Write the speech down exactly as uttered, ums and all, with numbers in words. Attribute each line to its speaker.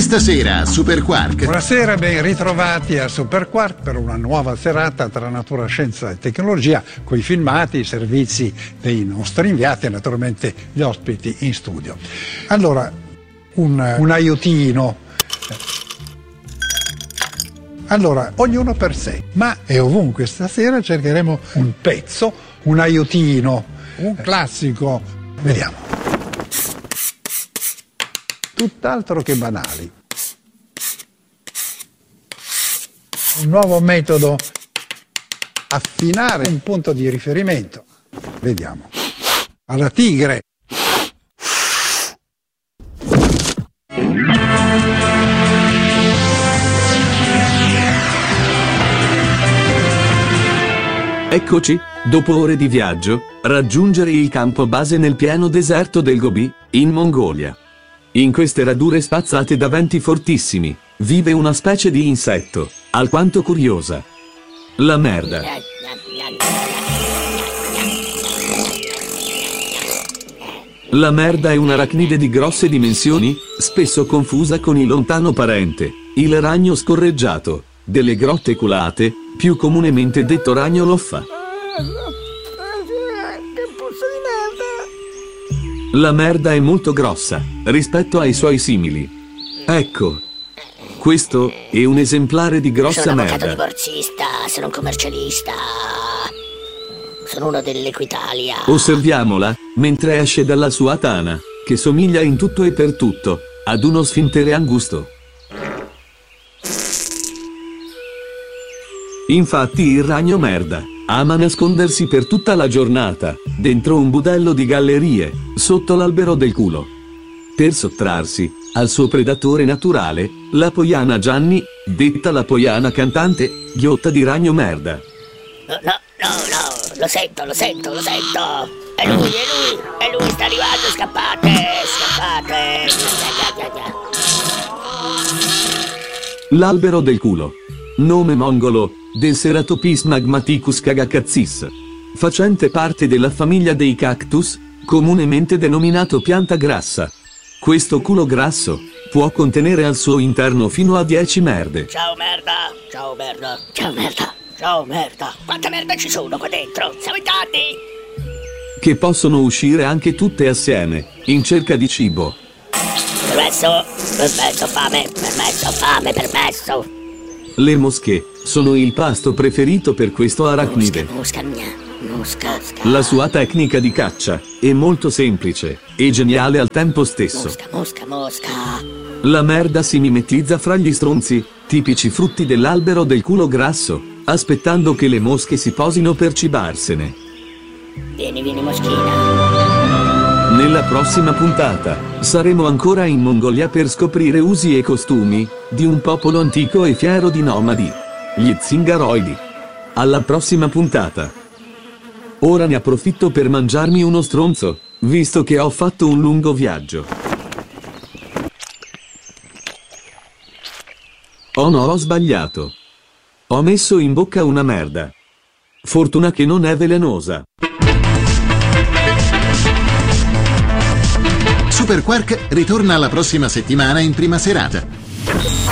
Speaker 1: Questa sera a Super Quark.
Speaker 2: Buonasera, ben ritrovati a Super Quark per una nuova serata tra natura, scienza e tecnologia, con i filmati, i servizi dei nostri inviati e naturalmente gli ospiti in studio. Allora, un, un aiutino. Allora, ognuno per sé, ma è ovunque. Stasera cercheremo un pezzo, un aiutino, un classico. Vediamo. Tutt'altro che banali. Un nuovo metodo, affinare un punto di riferimento. Vediamo. Alla tigre.
Speaker 3: Eccoci, dopo ore di viaggio, raggiungere il campo base nel pieno deserto del Gobi, in Mongolia. In queste radure spazzate da venti fortissimi, vive una specie di insetto, alquanto curiosa. La merda. La merda è un'arachnide di grosse dimensioni, spesso confusa con il lontano parente, il ragno scorreggiato, delle grotte culate, più comunemente detto ragno loffa. La merda è molto grossa, rispetto ai suoi simili. Ecco, questo è un esemplare di grossa
Speaker 4: sono
Speaker 3: merda.
Speaker 4: Sono un avvocato divorzista, sono un commercialista, sono uno dell'Equitalia.
Speaker 3: Osserviamola, mentre esce dalla sua tana, che somiglia in tutto e per tutto ad uno sfintere angusto. Infatti il ragno merda ama nascondersi per tutta la giornata, dentro un budello di gallerie, sotto l'albero del culo. Per sottrarsi al suo predatore naturale, la poiana Gianni, detta la poiana cantante, ghiotta di ragno merda.
Speaker 4: No, no, no, no, lo sento, lo sento, lo sento. È lui, è lui, è lui, sta arrivando, scappate, scappate.
Speaker 3: L'albero del culo. Nome mongolo del Ceratopis magmaticus cagacazzis, facente parte della famiglia dei cactus, comunemente denominato pianta grassa. Questo culo grasso può contenere al suo interno fino a dieci merde.
Speaker 4: Ciao merda, ciao merda, ciao merda, ciao merda. Quante merde ci sono qua dentro? Siamo in tanti!
Speaker 3: Che possono uscire anche tutte assieme, in cerca di cibo.
Speaker 4: Permesso, permesso, fame, permesso, fame, permesso.
Speaker 3: Le mosche sono il pasto preferito per questo arachnide.
Speaker 4: Mosca, mosca, mosca, mosca.
Speaker 3: La sua tecnica di caccia è molto semplice e geniale al tempo stesso.
Speaker 4: Mosca, mosca, mosca.
Speaker 3: La merda si mimetizza fra gli stronzi, tipici frutti dell'albero del culo grasso, aspettando che le mosche si posino per cibarsene.
Speaker 4: Vieni, vieni moschina.
Speaker 3: Nella prossima puntata saremo ancora in Mongolia per scoprire usi e costumi di un popolo antico e fiero di nomadi, gli zingaroidi. Alla prossima puntata. Ora ne approfitto per mangiarmi uno stronzo, visto che ho fatto un lungo viaggio. Oh no, ho sbagliato. Ho messo in bocca una merda. Fortuna che non è velenosa.
Speaker 1: Super Quark ritorna la prossima settimana in prima serata.